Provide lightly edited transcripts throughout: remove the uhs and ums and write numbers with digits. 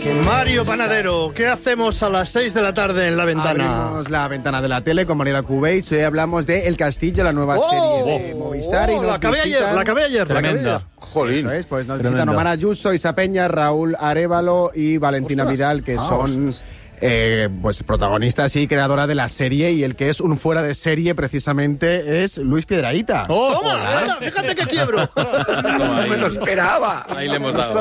Mario Panadero, ¿qué hacemos a las 6 de la tarde en La Ventana? Abrimos la ventana de la tele con Mariela Cubeix. Hoy hablamos de El Castillo, la nueva serie de Movistar. Y la acabé ayer. Jolín. Eso es, pues nos visitan Omar Ayuso, Isa Peña, Raúl Arévalo y Valentina Vidal, que son pues protagonistas y creadora de la serie, y el que es un fuera de serie precisamente es Luis Piedrahíta. ¡Toma! Anda, fíjate que quiebro. No me lo esperaba. Ahí le hemos dado.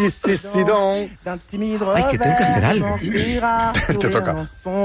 Ay, que tengo que hacer algo. Te toca.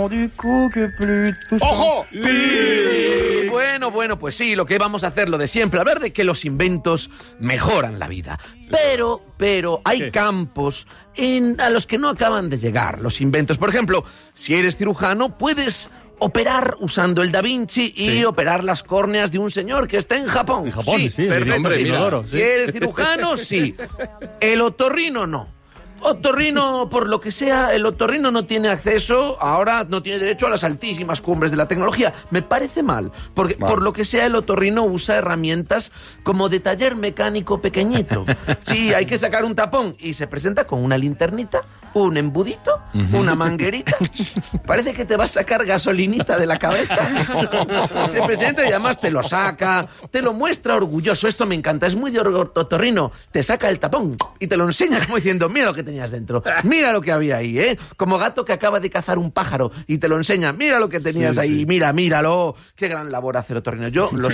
¡Ojo! Bueno, pues sí, lo que vamos a hacer, lo de siempre, hablar de que los inventos mejoran la vida. Pero hay campos a los que no acaban de llegar los inventos. Por ejemplo, si eres cirujano, puedes operar usando el Da Vinci y operar las córneas de un señor que está en Japón. En Japón, sí, perfecto. hombre, mira. Si eres cirujano, sí. El otorrino, no. Otorrino, por lo que sea, el otorrino no tiene acceso, ahora no tiene derecho a las altísimas cumbres de la tecnología. Me parece mal, porque por lo que sea el otorrino usa herramientas como de taller mecánico pequeñito. Sí, hay que sacar un tapón y se presenta con una linternita, un embudito, una manguerita. Parece que te va a sacar gasolinita de la cabeza. Se presenta y además te lo saca, te lo muestra orgulloso. Esto me encanta, es muy de otorrino. Te saca el tapón y te lo enseña como diciendo, mira lo que tenías dentro, mira lo que había ahí, ¿eh? Como gato que acaba de cazar un pájaro y te lo enseña, mira lo que tenías ahí, míralo. Qué gran labor hacer otorrino. Yo lo